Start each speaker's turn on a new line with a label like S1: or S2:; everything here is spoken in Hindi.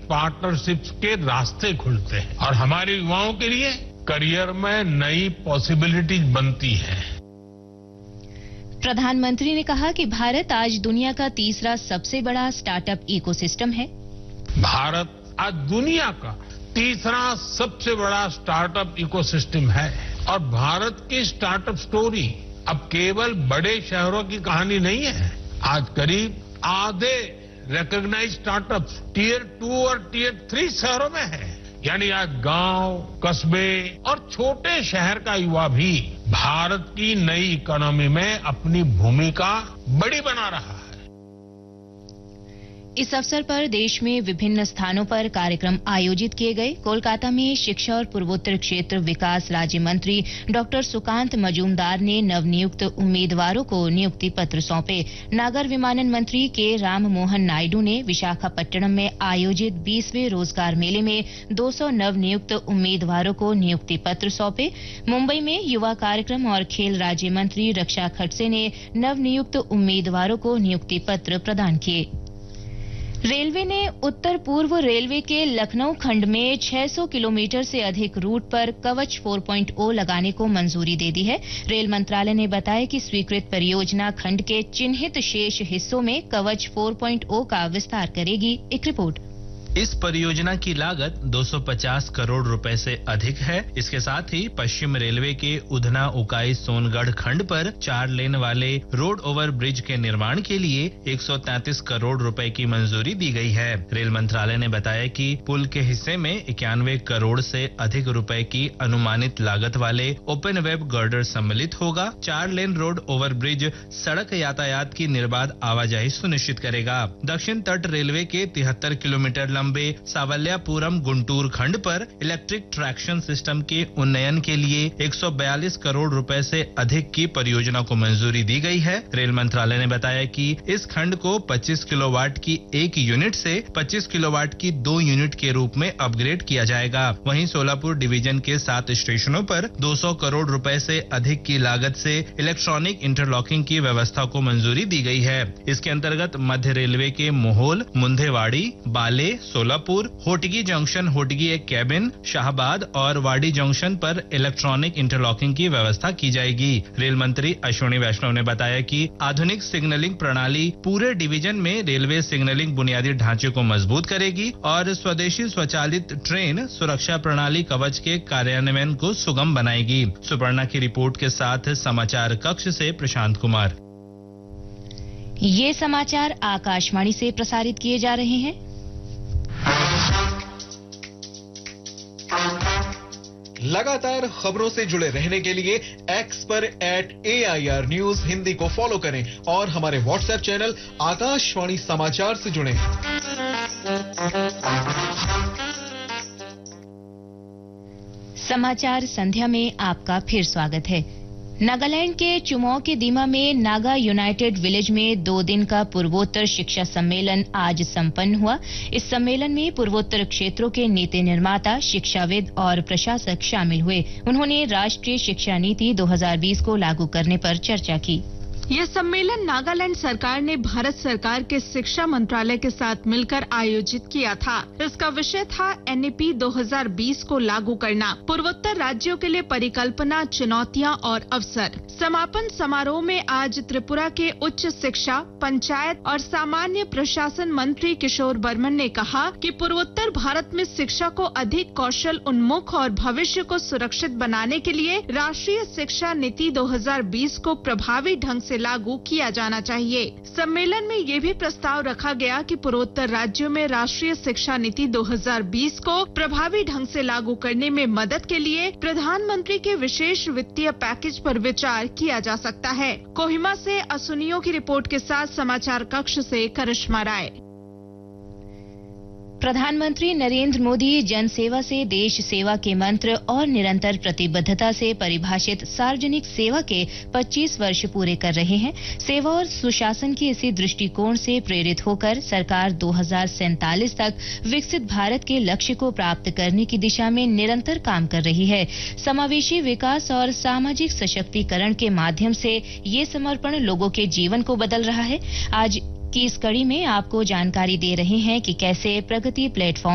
S1: पार्टनरशिप्स के रास्ते खुलते हैं और हमारे युवाओं के लिए करियर में नई पॉसिबिलिटीज बनती है।
S2: प्रधानमंत्री ने कहा कि भारत आज दुनिया का तीसरा सबसे बड़ा स्टार्टअप इकोसिस्टम है।
S1: भारत आज दुनिया का तीसरा सबसे बड़ा स्टार्टअप इकोसिस्टम है और भारत की स्टार्टअप स्टोरी अब केवल बड़े शहरों की कहानी नहीं है। आज करीब आधे रिकॉग्नाइज्ड स्टार्टअप्स टियर 2 और टियर 3 शहरों में है। यानी आज गांव, कस्बे और छोटे शहर का युवा भी भारत की नई इकोनॉमी में अपनी भूमिका बड़ी बना रहा है।
S2: इस अवसर पर देश में विभिन्न स्थानों पर कार्यक्रम आयोजित किए गए। कोलकाता में शिक्षा और पूर्वोत्तर क्षेत्र विकास राज्य मंत्री डॉक्टर सुकांत मजूमदार ने नवनियुक्त उम्मीदवारों को नियुक्ति पत्र सौंपे। नागर विमानन मंत्री के राम मोहन नायडू ने विशाखापट्टनम में आयोजित 20वें रोजगार मेले में 200 नवनियुक्त उम्मीदवारों को नियुक्ति पत्र सौंपे। मुंबई में युवा कार्यक्रम और खेल राज्य मंत्री रक्षा खडसे ने नवनियुक्त उम्मीदवारों को नियुक्ति पत्र प्रदान किए। रेलवे ने उत्तर पूर्व रेलवे के लखनऊ खंड में 600 किलोमीटर से अधिक रूट पर कवच 4.0 लगाने को मंजूरी दे दी है। रेल मंत्रालय ने बताया कि स्वीकृत परियोजना खंड के चिन्हित शेष हिस्सों में कवच 4.0 का विस्तार करेगी। एक रिपोर्ट।
S3: इस परियोजना की लागत 250 करोड़ रुपए से अधिक है। इसके साथ ही पश्चिम रेलवे के उधना उकाई सोनगढ़ खंड पर 4 लेन वाले रोड ओवर ब्रिज के निर्माण के लिए 133 करोड़ रुपए की मंजूरी दी गई है। रेल मंत्रालय ने बताया कि पुल के हिस्से में 91 करोड़ से अधिक रुपए की अनुमानित लागत वाले ओपन वेब गर्डर सम्मिलित होगा। 4 लेन रोड ओवर ब्रिज सड़क यातायात की निर्बाध आवाजाही सुनिश्चित करेगा। दक्षिण तट रेलवे के 73 किलोमीटर लंबे सावल्यापुरम गुंटूर खंड पर इलेक्ट्रिक ट्रैक्शन सिस्टम के उन्नयन के लिए 142 करोड़ रुपए से अधिक की परियोजना को मंजूरी दी गई है। रेल मंत्रालय ने बताया कि इस खंड को 25 किलोवाट की 1 यूनिट से 25 किलोवाट की 2 यूनिट के रूप में अपग्रेड किया जाएगा। वहीं सोलापुर डिवीजन के 7 स्टेशनों पर 200 करोड़ रुपए से अधिक की लागत से इलेक्ट्रॉनिक इंटरलॉकिंग की व्यवस्था को मंजूरी दी गई है। इसके अंतर्गत मध्य रेलवे के मोहोल, मुंधेवाड़ी, बाले, सोलापुर, होटगी जंक्शन, होटगी एक कैबिन, शाहबाद और वाडी जंक्शन पर इलेक्ट्रॉनिक इंटरलॉकिंग की व्यवस्था की जाएगी। रेल मंत्री अश्विनी वैष्णव ने बताया कि आधुनिक सिग्नलिंग प्रणाली पूरे डिवीजन में रेलवे सिग्नलिंग बुनियादी ढांचे को मजबूत करेगी और स्वदेशी स्वचालित ट्रेन सुरक्षा प्रणाली कवच के कार्यान्वयन को सुगम बनाएगी। सुपर्णा की रिपोर्ट के साथ समाचार कक्ष से प्रशांत कुमार।
S2: ये समाचार आकाशवाणी से प्रसारित किए जा रहे हैं।
S4: लगातार खबरों से जुड़े रहने के लिए एक्स पर @AIR News हिंदी को फॉलो करें और हमारे व्हाट्सएप चैनल आकाशवाणी समाचार से जुड़ें।
S2: समाचार संध्या में आपका फिर स्वागत है। नागालैंड के चुमौर के दीमा में नागा यूनाइटेड विलेज में 2 दिन का पूर्वोत्तर शिक्षा सम्मेलन आज संपन्न हुआ। इस सम्मेलन में पूर्वोत्तर क्षेत्रों के नीति निर्माता, शिक्षाविद और प्रशासक शामिल हुए। उन्होंने राष्ट्रीय शिक्षा नीति 2020 को लागू करने पर चर्चा की।
S5: यह सम्मेलन नागालैंड सरकार ने भारत सरकार के शिक्षा मंत्रालय के साथ मिलकर आयोजित किया था। इसका विषय था NEP 2020 को लागू करना, पूर्वोत्तर राज्यों के लिए परिकल्पना, चुनौतियां और अवसर। समापन समारोह में आज त्रिपुरा के उच्च शिक्षा, पंचायत और सामान्य प्रशासन मंत्री किशोर बर्मन ने कहा कि पूर्वोत्तर भारत में शिक्षा को अधिक कौशल उन्मुख और भविष्य को सुरक्षित बनाने के लिए राष्ट्रीय शिक्षा नीति 2020 को प्रभावी ढंग से लागू किया जाना चाहिए। सम्मेलन में ये भी प्रस्ताव रखा गया कि पूर्वोत्तर राज्यों में राष्ट्रीय शिक्षा नीति 2020 को प्रभावी ढंग से लागू करने में मदद के लिए प्रधानमंत्री के विशेष वित्तीय पैकेज पर विचार किया जा सकता है। कोहिमा से असुनियो की रिपोर्ट के साथ समाचार कक्ष से करिश्मा राय।
S2: प्रधानमंत्री नरेंद्र मोदी जन सेवा से देश सेवा के मंत्र और निरंतर प्रतिबद्धता से परिभाषित सार्वजनिक सेवा के 25 वर्ष पूरे कर रहे हैं। सेवा और सुशासन के इसी दृष्टिकोण से प्रेरित होकर सरकार 2047 तक विकसित भारत के लक्ष्य को प्राप्त करने की दिशा में निरंतर काम कर रही है। समावेशी विकास और सामाजिक सशक्तिकरण के माध्यम से ये समर्पण लोगों के जीवन को बदल रहा है। आज की इस कड़ी में आपको जानकारी दे रहे हैं कि कैसे प्रगति प्लेटफॉर्म